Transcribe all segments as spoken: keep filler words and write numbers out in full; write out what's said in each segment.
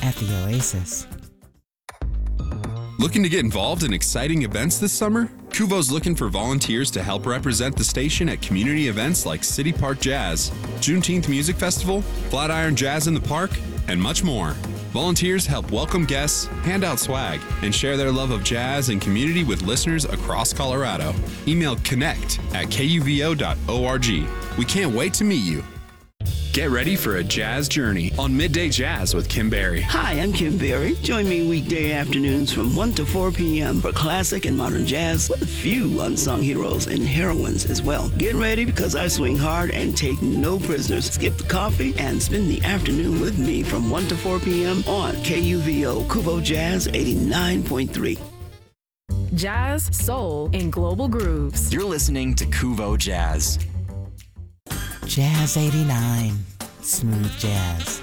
at the Oasis. Looking to get involved in exciting events this summer? Kuvo's looking for volunteers to help represent the station at community events like City Park Jazz, Juneteenth Music Festival, Flatiron Jazz in the Park, and much more. Volunteers help welcome guests, hand out swag, and share their love of jazz and community with listeners across Colorado. Email connect at K U V O dot org. We can't wait to meet you. Get ready for a jazz journey on Midday Jazz with Kim Berry. Hi, I'm Kim Berry. Join me weekday afternoons from one to four p.m. for classic and modern jazz with a few unsung heroes and heroines as well. Get ready because I swing hard and take no prisoners. Skip the coffee and spend the afternoon with me from one to four p.m. on K U V O Kuvo Jazz eighty-nine point three. Jazz, soul, and global grooves. You're listening to Kuvo Jazz. Jazz eighty-nine. Smooth jazz.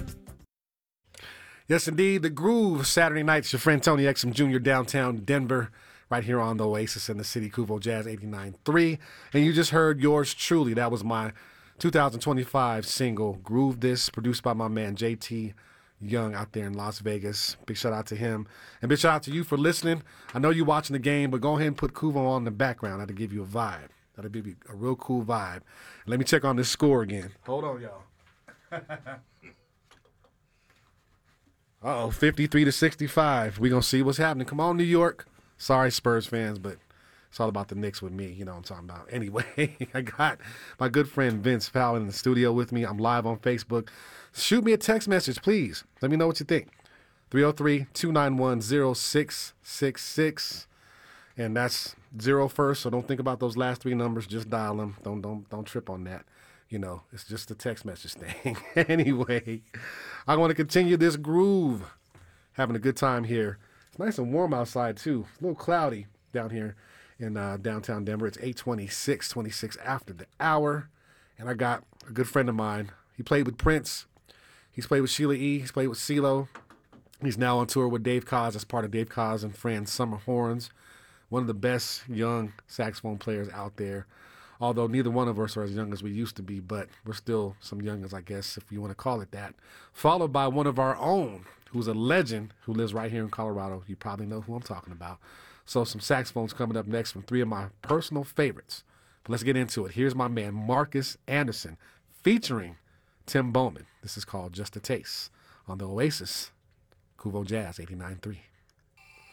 Yes, indeed. The Groove, Saturday nights. Your friend Tony Exum Junior downtown Denver, right here on the Oasis in the city, Kuvo Jazz eighty-nine point three. And you just heard yours truly. That was my two thousand twenty-five single, Groove This, produced by my man J T Young out there in Las Vegas. Big shout out to him. And big shout out to you for listening. I know you're watching the game, but go ahead and put Kuvo on in the background. That'll give you a vibe. That'll be a real cool vibe. Let me check on this score again. Hold on, y'all. Uh-oh, fifty-three to sixty-five. We're going to see what's happening. Come on, New York. Sorry, Spurs fans, but it's all about the Knicks with me. You know what I'm talking about. Anyway, I got my good friend Vince Powell in the studio with me. I'm live on Facebook. Shoot me a text message, please. Let me know what you think. three oh three, two nine one, oh six six six. And that's zero first, so don't think about those last three numbers. Just dial them. Don't don't don't trip on that. You know, it's just a text message thing. Anyway, I want to continue this groove. Having a good time here. It's nice and warm outside, too. It's a little cloudy down here in uh, downtown Denver. It's eight twenty-six, twenty-six after the hour. And I got a good friend of mine. He played with Prince. He's played with Sheila E. He's played with CeeLo. He's now on tour with Dave Koz as part of Dave Koz and Friends Summer Horns. One of the best young saxophone players out there, although neither one of us are as young as we used to be, but we're still some youngins, I guess, if you want to call it that. Followed by one of our own, who's a legend, who lives right here in Colorado. You probably know who I'm talking about. So some saxophones coming up next from three of my personal favorites. But let's get into it. Here's my man, Marcus Anderson, featuring Tim Bowman. This is called Just a Taste on the Oasis, Kuvo Jazz eighty-nine point three.